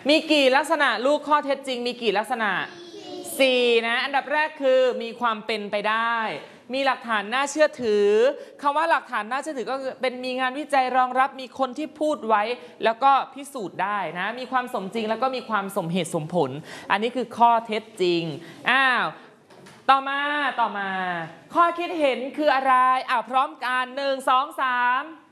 มีกี่ลักษณะลูกข้อเท็จจริงมีกี่ลักษณะ4นะอันดับแรกคือมีความเป็นไปได้มีหลักฐานน่าเชื่อถือคำว่าหลักฐานน่าเชื่อถือก็คือเป็นมีงานวิจัยรองรับมีคนที่พูดไว้แล้วก็พิสูจน์ได้นะมีความสมจริงแล้วก็มีความสมเหตุสมผลอันนี้คือข้อเท็จจริงต่อมาข้อคิดเห็นคืออะไรพร้อมกัน1 2 3